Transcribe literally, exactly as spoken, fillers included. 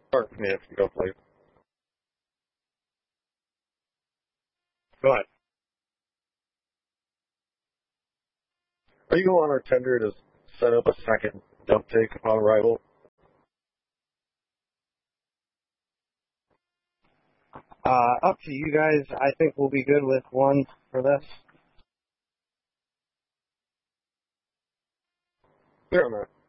Start for me if you go, please. Go ahead. Are you on our tender to set up a second dump take upon arrival? Uh, up to you guys. I think we'll be good with one for this. Clear on that.